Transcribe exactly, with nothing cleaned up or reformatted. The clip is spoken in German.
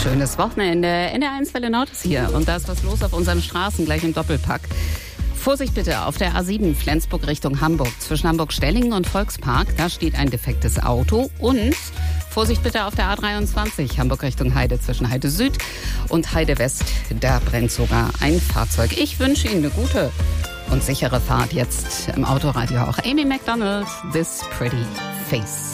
Schönes Wochenende. N D R eins Welle Nord ist hier. Und da ist was los auf unseren Straßen, gleich im Doppelpack. Vorsicht bitte auf der A sieben Flensburg Richtung Hamburg. Zwischen Hamburg-Stellingen und Volkspark, da steht ein defektes Auto. Und Vorsicht bitte auf der A dreiundzwanzig Hamburg Richtung Heide. Zwischen Heide Süd und Heide West, da brennt sogar ein Fahrzeug. Ich wünsche Ihnen eine gute und sichere Fahrt jetzt im Autoradio. Auch Amy Macdonald, This Pretty Face.